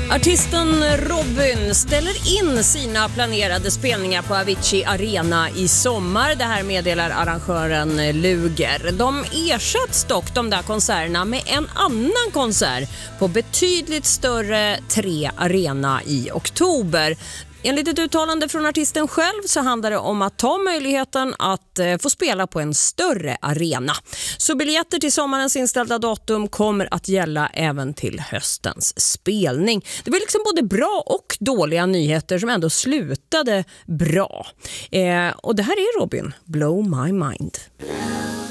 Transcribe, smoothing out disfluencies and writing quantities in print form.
Artisten Robyn ställer in sina planerade spelningar på Avicii Arena i sommar. Det här meddelar arrangören Luger. De ersätts dock de där konserterna med en annan konsert på betydligt större 3 Arena i oktober. Enligt ett uttalande från artisten själv så handlar det om att ta möjligheten att få spela på en större arena. Så biljetter till sommarens inställda datum kommer att gälla även till höstens spelning. Det var liksom både bra och dåliga nyheter som ändå slutade bra. Och det här är Robyn, Blow My Mind.